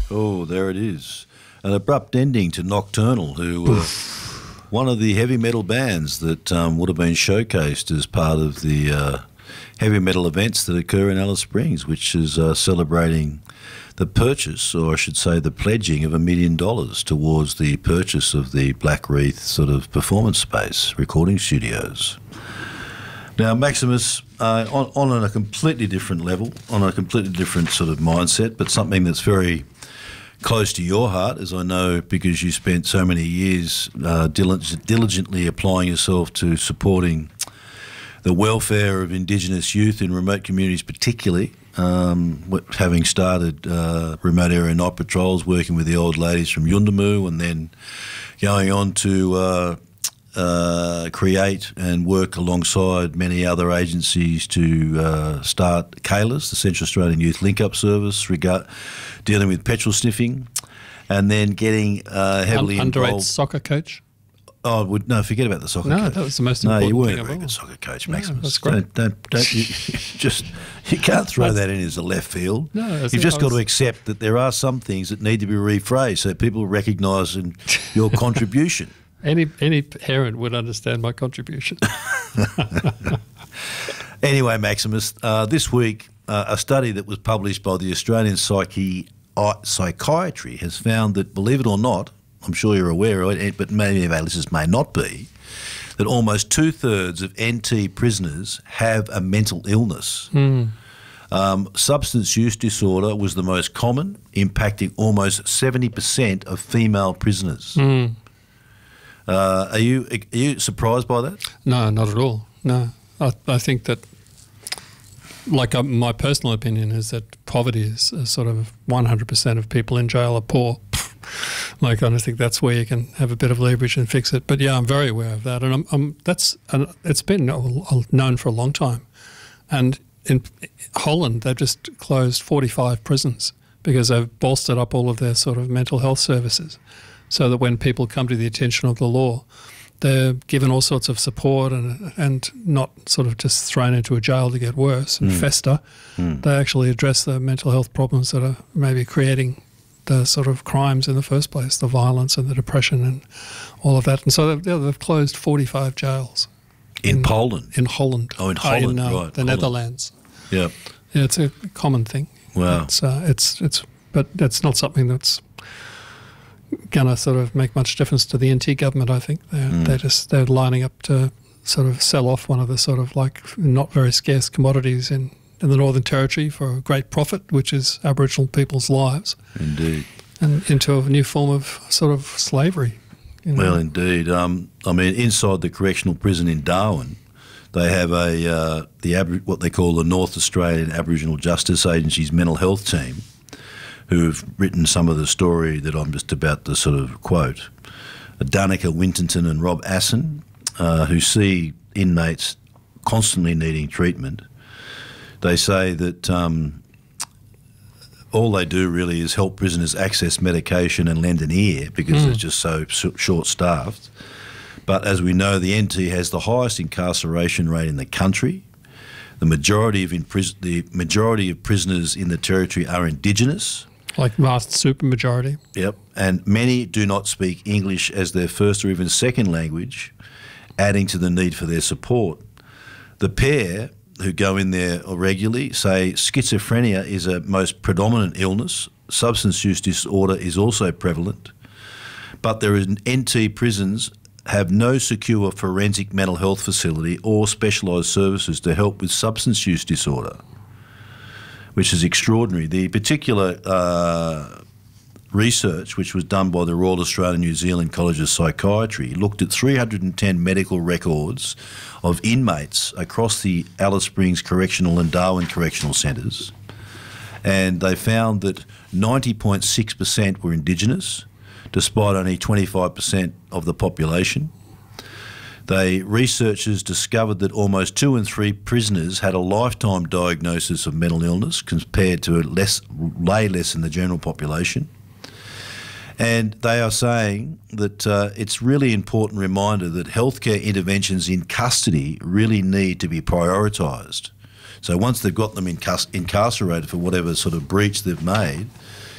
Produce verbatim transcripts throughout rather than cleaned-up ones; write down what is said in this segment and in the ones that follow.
Oh, there it is. An abrupt ending to Nocturnal, who were one of the heavy metal bands that um, would have been showcased as part of the uh, heavy metal events that occur in Alice Springs, which is uh, celebrating the purchase, or I should say the pledging of a million dollars towards the purchase of the Black Reef sort of performance space, recording studios. Now, Maximus, uh, on, on a completely different level, on a completely different sort of mindset, but something that's very close to your heart, as I know, because you spent so many years uh, dilig- diligently applying yourself to supporting the welfare of Indigenous youth in remote communities particularly, um, having started uh, remote area night patrols, working with the old ladies from Yuendumu, and then going on to uh, uh, create and work alongside many other agencies to uh, start CALIS, the Central Australian Youth Link-Up Service, regard, dealing with petrol sniffing, and then getting uh, heavily Un- underage involved. soccer coach. Oh, would, no, forget about the soccer no, coach. No, that was the most no, important you weren't thing a of very all. good soccer coach, No, Maximus. that's great. Don't, don't, don't you, just, you can't throw that in as a left field. No, I You've think just I got to was- accept that there are some things that need to be rephrased so people recognise in your contribution. Any any parent would understand my contribution. Anyway, Maximus, uh, this week uh, a study that was published by the Australian Psyche, uh, Psychiatry has found that, believe it or not, I'm sure you're aware of it, but many of our listeners may not be, that almost two-thirds of N T prisoners have a mental illness. Mm. Um, substance use disorder was the most common, impacting almost seventy percent of female prisoners. Mm. Uh, are you are you surprised by that? No, not at all. No, I, I think that, like uh, my personal opinion is that poverty is uh, sort of one hundred percent of people in jail are poor. Like, I don't think that's where you can have a bit of leverage and fix it. But yeah, I'm very aware of that, and I'm, I'm that's and it's been known for a long time. And in Holland, they've just closed forty-five prisons because they've bolstered up all of their sort of mental health services, so that when people come to the attention of the law, they're given all sorts of support and and not sort of just thrown into a jail to get worse and Mm. fester. Mm. They actually address the mental health problems that are maybe creating the sort of crimes in the first place, the violence and the depression and all of that. And so they've, they've closed forty-five jails. In, In- Poland? In Holland. Oh, in Uh, Holland, in, uh, right, The Holland. Netherlands. Yeah. Yeah, it's a common thing. Wow. It's, uh, it's, it's, but it's not something that's going to sort of make much difference to the N T government, I think. They're, Mm. they're just, they're lining up to sort of sell off one of the sort of like not very scarce commodities in, in the Northern Territory for a great profit, which is Aboriginal people's lives, Indeed. and into a new form of sort of slavery. You know? Well, indeed. Um, I mean, inside the correctional prison in Darwin, they have a uh, the Abri- what they call the North Australian Aboriginal Justice Agency's mental health team, who have written some of the story that I'm just about to sort of quote. Danica Winterton and Rob Asson, uh, who see inmates constantly needing treatment. They say that um, all they do really is help prisoners access medication and lend an ear because Mm. they're just so s- short-staffed. But as we know, the N T has the highest incarceration rate in the country. The majority of impris- the majority of prisoners in the territory are Indigenous. Like vast supermajority. Yep, and many do not speak English as their first or even second language, adding to the need for their support. The pair who go in there regularly say schizophrenia is a most predominant illness. Substance use disorder is also prevalent, but there is N T prisons have no secure forensic mental health facility or specialised services to help with substance use disorder, which is extraordinary. The particular uh, research, which was done by the Royal Australian New Zealand College of Psychiatry, looked at three hundred ten medical records of inmates across the Alice Springs Correctional and Darwin Correctional Centres, and they found that ninety point six percent were Indigenous, despite only twenty-five percent of the population. They researchers discovered that almost two in three prisoners had a lifetime diagnosis of mental illness compared to less, way less in the general population. And they are saying that uh, it's really important reminder that healthcare interventions in custody really need to be prioritised. So once they've got them incar- incarcerated for whatever sort of breach they've made,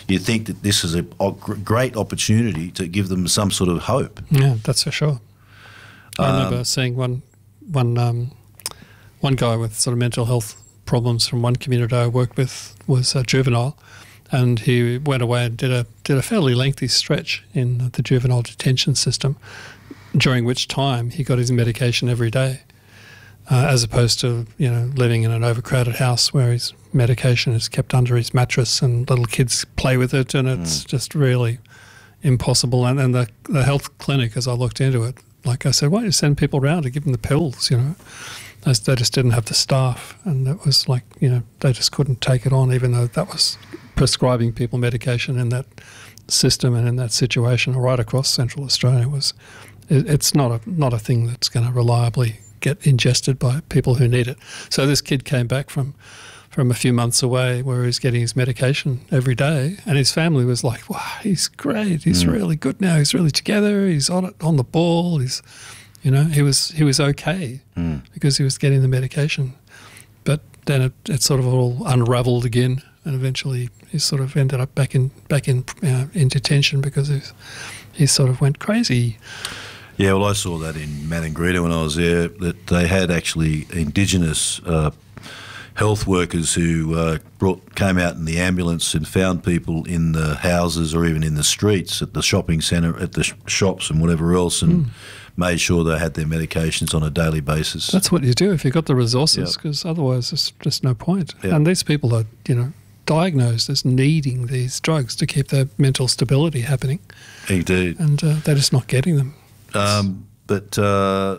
you think that this is a, a great opportunity to give them some sort of hope. Yeah, that's for sure. I Um, remember seeing one one um, one guy with sort of mental health problems from one community I worked with was a juvenile, and he went away and did a did a fairly lengthy stretch in the juvenile detention system, during which time he got his medication every day, uh, as opposed to you know living in an overcrowded house where his medication is kept under his mattress and little kids play with it, and it's mm. just really impossible. And, and the the health clinic, as I looked into it, like I said, why don't you send people around to give them the pills, you know? As they just didn't have the staff, and it was like, you know, they just couldn't take it on, even though that was prescribing people medication in that system and in that situation right across Central Australia. Was it, it's not a not a thing that's going to reliably get ingested by people who need it. So this kid came back from from a few months away where he's getting his medication every day, and his family was like, wow, he's great, he's mm. really good now, he's really together, he's on it, on the ball, he's, you know, he was he was okay mm. because he was getting the medication. But then it, it sort of all unravelled again, and eventually he sort of ended up back in back in uh, in detention because he's, he sort of went crazy. Yeah, well, I saw that in Maningrida when I was there, that they had actually Indigenous uh, health workers who uh, brought came out in the ambulance and found people in the houses or even in the streets at the shopping centre, at the sh- shops and whatever else, and mm. made sure they had their medications on a daily basis. That's what you do if you've got the resources, because yep. otherwise there's just no point. Yep. And these people are, you know, diagnosed as needing these drugs to keep their mental stability happening. Indeed. And uh, they're just not getting them. Um, but uh,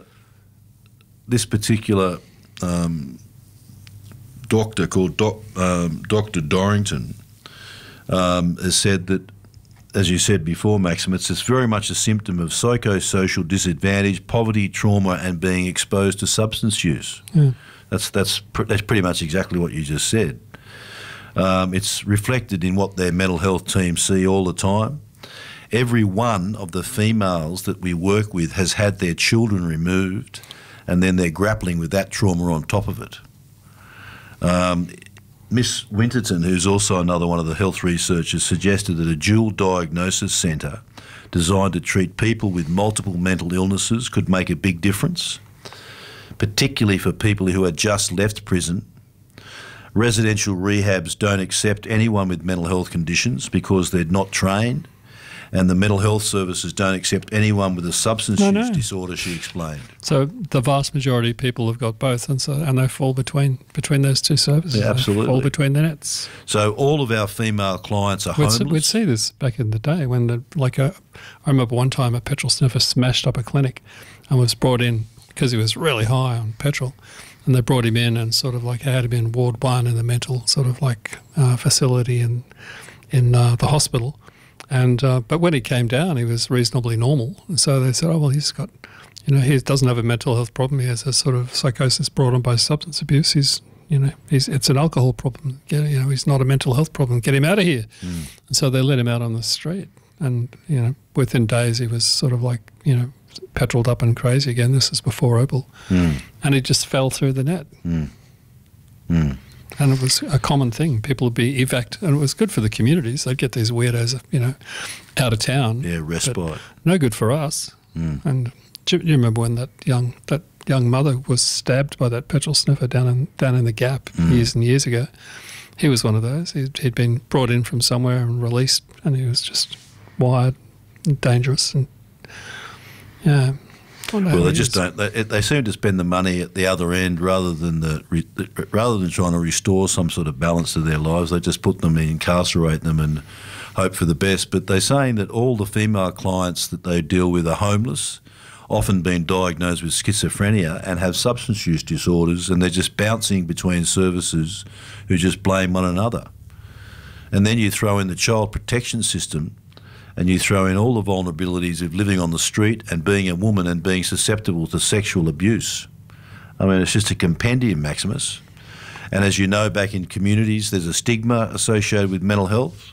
this particular um, doctor called doc, um, Doctor Dorrington um, has said that, as you said before, Maximus, it's very much a symptom of psychosocial disadvantage, poverty, trauma, and being exposed to substance use. Yeah. That's that's pr- that's pretty much exactly what you just said. Um, it's reflected in what their mental health team see all the time. Every one of the females that we work with has had their children removed, and then they're grappling with that trauma on top of it. Um, Miss Winterton, who's also another one of the health researchers, suggested that a dual diagnosis centre designed to treat people with multiple mental illnesses could make a big difference, particularly for people who had just left prison. Residential rehabs don't accept anyone with mental health conditions because they're not trained, and the mental health services don't accept anyone with a substance no, use no. disorder, she explained. So the vast majority of people have got both, and so and they fall between between those two services. Yeah, absolutely. They fall between the nets. So all of our female clients are we'd homeless. See, we'd see this back in the day when, the, like, a, I remember one time a petrol sniffer smashed up a clinic and was brought in because he was really high on petrol. And they brought him in and sort of like had him in Ward One in the mental sort of like uh, facility in in uh, the hospital. And uh, but when he came down, he was reasonably normal. And so they said, oh well, he's got, you know, he doesn't have a mental health problem. He has a sort of psychosis brought on by substance abuse. He's, you know, he's it's an alcohol problem. Get, you know, he's not a mental health problem. Get him out of here. Mm. And so they let him out on the street. And you know, within days, he was sort of like, you know, petroled up and crazy again. This is before Opal. Mm. And he just fell through the net. Mm. Mm. And it was a common thing. People would be evac, and it was good for the communities. They'd get these weirdos, you know, out of town. Yeah, respite. No good for us. Mm. And do you, you remember when that young that young mother was stabbed by that petrol sniffer down in down in the Gap mm. years and years ago? He was one of those. He'd, he'd been brought in from somewhere and released, and he was just wired and dangerous and yeah. Well, they just don't. They, they seem to spend the money at the other end rather than the rather than trying to restore some sort of balance to their lives. They just put them in, incarcerate them, and hope for the best. But they're saying that all the female clients that they deal with are homeless, often been diagnosed with schizophrenia, and have substance use disorders, and they're just bouncing between services who just blame one another. And then you throw in the child protection system, and you throw in all the vulnerabilities of living on the street and being a woman and being susceptible to sexual abuse. I mean, it's just a compendium, Maximus. And as you know, back in communities, there's a stigma associated with mental health.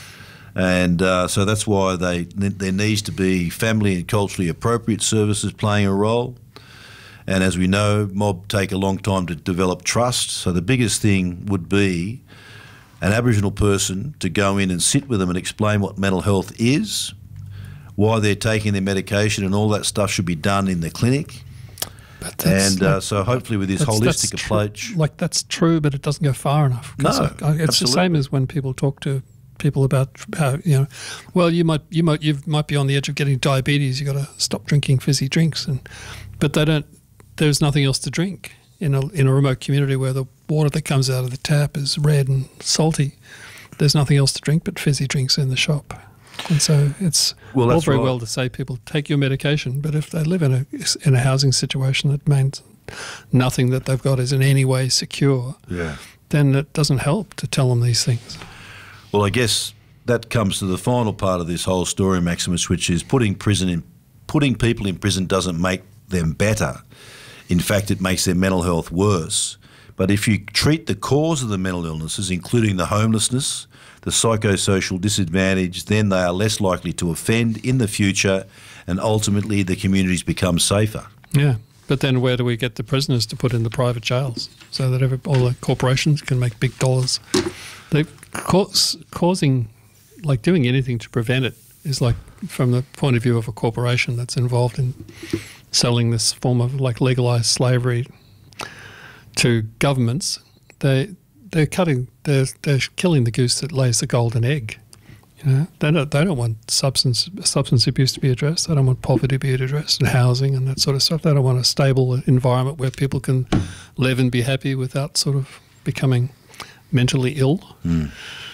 And uh, so that's why they there needs to be family and culturally appropriate services playing a role. And as we know, mob take a long time to develop trust. So the biggest thing would be an Aboriginal person to go in and sit with them and explain what mental health is, why they're taking their medication, and all that stuff should be done in the clinic. But that's and uh, like, so hopefully with this that's, holistic that's approach... Tr- like that's true, but it doesn't go far enough. No, I, I, It's absolutely. the same as when people talk to people about how, you know, well, you might you might you might be on the edge of getting diabetes. You got to stop drinking fizzy drinks, and but they don't. There's nothing else to drink in a in a remote community where the water that comes out of the tap is red and salty. There's nothing else to drink but fizzy drinks in the shop, and so it's Well, all that's very right. well to say people take your medication, but if they live in a in a housing situation that means nothing that they've got is in any way secure, Yeah. then it doesn't help to tell them these things. Well, I guess that comes to the final part of this whole story, Maximus, which is putting prison in, putting people in prison doesn't make them better. In fact, it makes their mental health worse. But if you treat the cause of the mental illnesses, including the homelessness, the psychosocial disadvantage, then they are less likely to offend in the future, and ultimately the communities become safer. Yeah. But then where do we get the prisoners to put in the private jails so that every, all the corporations can make big dollars? They cause, causing, like doing anything to prevent it is like from the point of view of a corporation that's involved in selling this form of like legalised slavery to governments. They they're cutting they're they're killing the goose that lays the golden egg. You know, they don't they don't want substance substance abuse to be addressed. They don't want poverty to be addressed, and housing and that sort of stuff. They don't want a stable environment where people can live and be happy without sort of becoming mentally ill. Mm.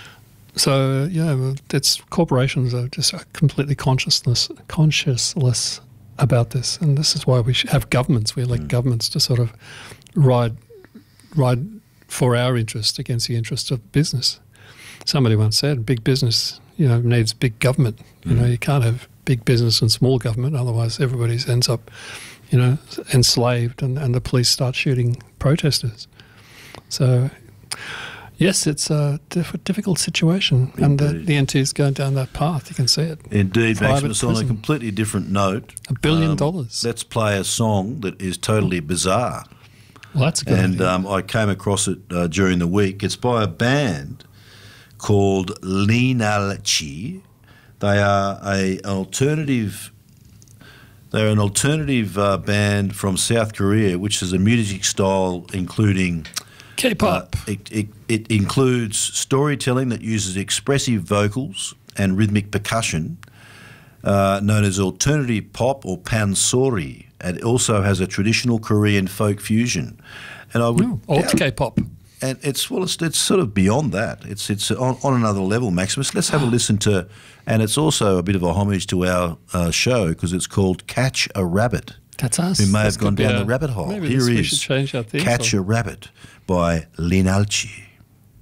So yeah, it's corporations are just completely consciousness consciousless about this, and this is why we should have governments. We elect mm. governments to sort of ride ride for our interest against the interest of business. Somebody once said, "Big business, you know, needs big government." You Mm. know, you can't have big business and small government, otherwise everybody ends up, you know, enslaved, and, and the police start shooting protesters. So, yes, it's a diff- difficult situation, Indeed. and the, the N T is going down that path. You can see it. Indeed, Private Maximus. On a prison. completely different note, A billion um, dollars. let's play a song that is totally bizarre. Well, that's a good. And idea. um, I came across it uh, during the week. It's by a band called Linalchi. They are a alternative. They're an alternative uh, band from South Korea, which is a music style including K-pop. Uh, it, it, it includes storytelling that uses expressive vocals and rhythmic percussion, uh, known as alternative pop or pansori. And it also has a traditional Korean folk fusion. And I would No, alt doubt- K-pop. and it's well, it's, it's sort of beyond that. It's it's on, on another level, Maximus. Let's have a listen to, and it's also a bit of a homage to our uh, show because it's called "Catch a Rabbit." That's us. Who may This have gone could be down a- the rabbit hole. Maybe Here this, we is should change our theme "Catch song. a Rabbit" by Linalchi.